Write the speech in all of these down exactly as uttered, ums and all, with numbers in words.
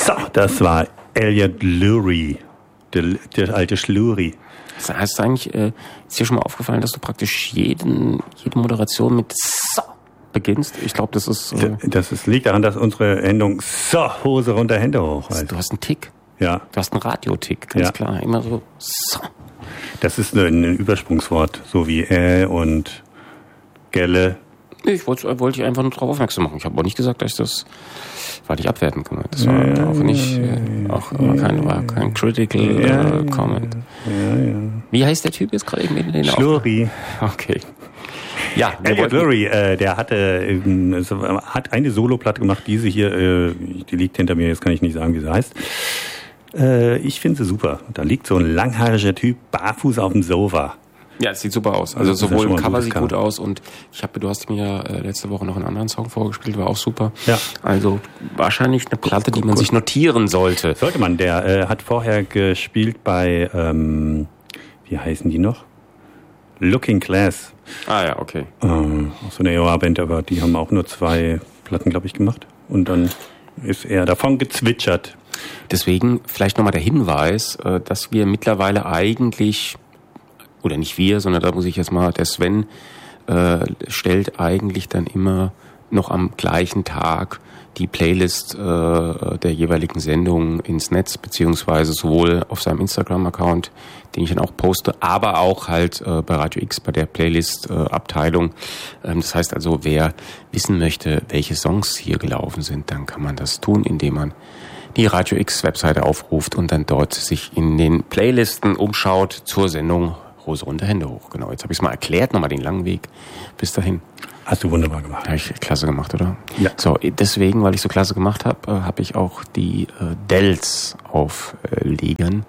So, das war Elliot Lurie, der, der alte Schluri. Das heißt eigentlich, äh, ist dir schon mal aufgefallen, dass du praktisch jeden, jede Moderation mit so beginnst? Ich glaube, das ist... Äh, das ist, liegt daran, dass unsere Endung so, Hose runter, Hände hoch heißt. Du hast einen Tick. Ja. Du hast einen Radiotick, ganz ja. klar. Immer so so. Das ist ein, ein Übersprungswort, so wie äh und Gelle. Ich wollte wollt dich einfach nur darauf aufmerksam machen. Ich habe aber nicht gesagt, dass ich das... War nicht abwertend gemeint. Das war ja, auch nicht, äh, auch äh, kein, war kein critical ja, äh, comment. Ja, ja. Wie heißt der Typ jetzt gerade eben in den Schluri. Okay. Ja, Elliot Lurie, äh, der hatte, äh, hat eine Soloplatte gemacht, diese hier, äh, die liegt hinter mir, jetzt kann ich nicht sagen, wie sie heißt. Äh, ich finde sie super. Da liegt so ein langhaariger Typ barfuß auf dem Sofa. Ja, es sieht super aus. Also also sowohl im Cover sieht Cover. gut aus und ich habe, du hast mir äh, letzte Woche noch einen anderen Song vorgespielt, war auch super. Ja. Also wahrscheinlich eine Platte, die man gut. sich notieren sollte. Sollte man. Der äh, hat vorher gespielt bei, ähm, wie heißen die noch? Looking Glass. Ah ja, okay. Äh, auch so eine E O A-Band, aber die haben auch nur zwei Platten, glaube ich, gemacht. Und dann ist er davon gezwitschert. Deswegen vielleicht nochmal der Hinweis, äh, dass wir mittlerweile eigentlich... Oder nicht wir, sondern da muss ich jetzt mal, der Sven äh, stellt eigentlich dann immer noch am gleichen Tag die Playlist äh, der jeweiligen Sendungen ins Netz, beziehungsweise sowohl auf seinem Instagram-Account, den ich dann auch poste, aber auch halt äh, bei Radio X, bei der Playlist-Abteilung. Äh, ähm, das heißt also, wer wissen möchte, welche Songs hier gelaufen sind, dann kann man das tun, indem man die Radio X-Webseite aufruft und dann dort sich in den Playlisten umschaut zur Sendung Hose runter, Hände hoch. Genau, jetzt habe ich es mal erklärt, nochmal den langen Weg bis dahin. Hast du wunderbar gemacht. Habe ich klasse gemacht, oder? Ja. So, deswegen, weil ich so klasse gemacht habe, äh, habe ich auch die äh, Dells aufliegen.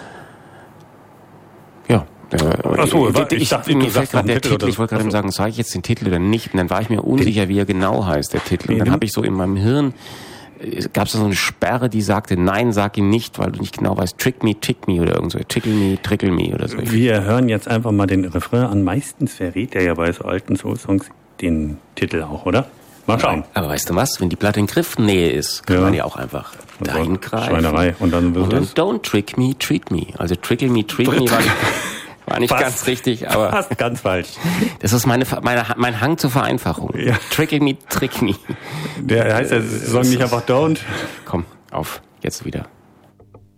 Äh, ja. Ach so, ich, ich, ich dachte, mir du fällt sagst noch gerade der Titel. Titel. Ich wollte gerade so. sagen, sage ich jetzt den Titel oder nicht? Und dann war ich mir unsicher, wie er genau heißt, der Titel. Und dann habe ich so in meinem Hirn gab es da so eine Sperre, die sagte, nein, sag ihn nicht, weil du nicht genau weißt, trick me, tick me oder irgend so, tickle me, trickle me oder so. Wir hören jetzt einfach mal den Refrain an. Meistens verrät er ja bei so alten Soul-Songs den Titel auch, oder? Mal schauen. Aber, aber weißt du was, wenn die Platte in Griffnähe ist, kann ja. man ja auch einfach dahin greifen. Schweinerei. Und dann, und dann don't trick me, treat me. Also trickle me, treat me war, war nicht fast, ganz richtig, aber fast ganz falsch. Das ist meine, meine, mein Hang zur Vereinfachung. Ja. Trickle me, trick me. Der heißt der Song nicht einfach Don't? Komm, auf, jetzt wieder.